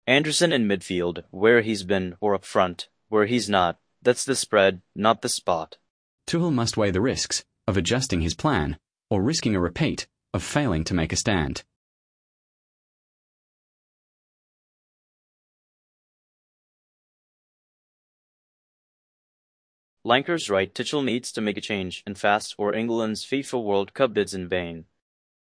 Anderson in midfield, where he's been, or up front, where he's not. That's the spread, not the spot. Tuchel must weigh the risks of adjusting his plan or risking a repeat of failing to make a stand. Lanker's right, Tuchel needs to make a change, and fast, or England's FIFA World Cup bid's in vain.